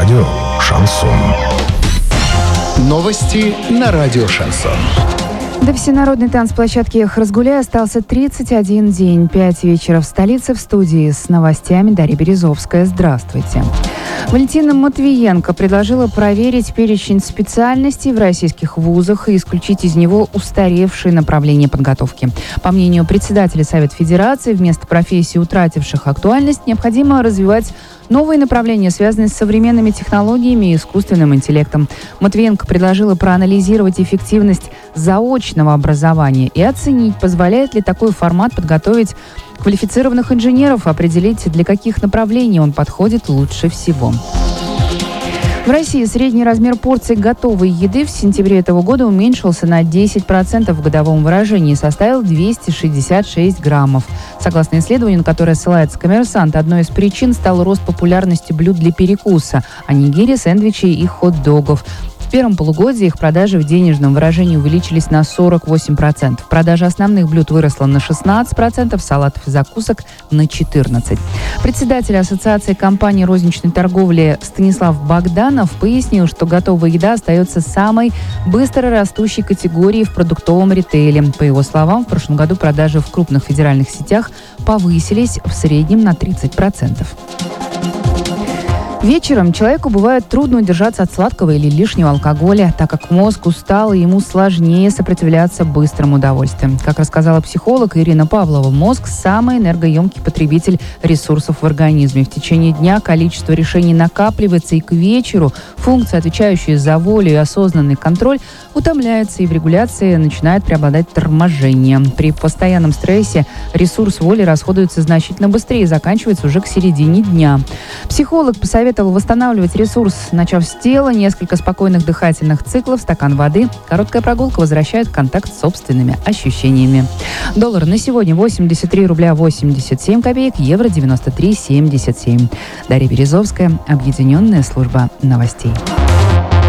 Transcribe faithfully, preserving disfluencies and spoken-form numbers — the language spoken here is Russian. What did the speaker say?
Радио «Шансон». Новости на радио «Шансон». До всенародной танцплощадки «Разгуляй» остался тридцать один день. Пять вечера в столице. В студии с новостями Дарья Березовская. Здравствуйте. Валентина Матвиенко предложила проверить перечень специальностей в российских вузах и исключить из него устаревшие направления подготовки. По мнению председателя Совета Федерации, вместо профессий, утративших актуальность, необходимо развивать новые направления, связанные с современными технологиями и искусственным интеллектом. Матвиенко предложила проанализировать эффективность заочного образования и оценить, позволяет ли такой формат подготовить квалифицированных инженеров, определить, для каких направлений он подходит лучше всего. В России средний размер порций готовой еды в сентябре этого года уменьшился на десять процентов в годовом выражении и составил двести шестьдесят шесть граммов. Согласно исследованию, на которое ссылается «Коммерсант», одной из причин стал рост популярности блюд для перекуса – онигири, сэндвичей и хот-догов. В первом полугодии их продажи в денежном выражении увеличились на сорок восемь процентов. Продажа основных блюд выросла на шестнадцать процентов, салатов и закусок на четырнадцать процентов. Председатель Ассоциации компаний розничной торговли Станислав Богданов пояснил, что готовая еда остается самой быстро растущей категорией в продуктовом ритейле. По его словам, в прошлом году продажи в крупных федеральных сетях повысились в среднем на тридцать процентов. Вечером человеку бывает трудно удержаться от сладкого или лишнего алкоголя, так как мозг устал и ему сложнее сопротивляться быстрым удовольствиям. Как рассказала психолог Ирина Павлова, мозг – самый энергоемкий потребитель ресурсов в организме. В течение дня количество решений накапливается, и к вечеру функции, отвечающие за волю и осознанный контроль, утомляются, и в регуляции начинает преобладать торможение. При постоянном стрессе ресурс воли расходуется значительно быстрее и заканчивается уже к середине дня. Психолог посоветовал восстанавливать ресурс, начав с тела, несколько спокойных дыхательных циклов, стакан воды. Короткая прогулка возвращает контакт с собственными ощущениями. Доллар на сегодня восемьдесят три рубля восемьдесят семь копеек, евро девяносто три семьдесят семь. Дарья Березовская, Объединенная служба новостей.